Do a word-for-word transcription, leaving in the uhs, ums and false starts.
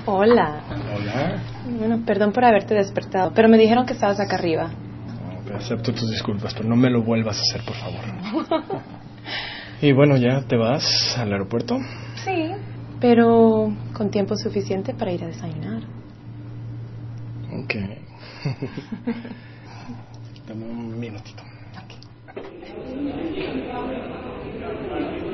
Hola. Hola. Bueno, perdón por haberte despertado, pero me dijeron que estabas acá arriba. No, acepto tus disculpas, pero no me lo vuelvas a hacer, por favor. Y bueno, ¿ya te vas al aeropuerto? Sí, pero con tiempo suficiente para ir a desayunar. Ok. Dame un minutito. Okay.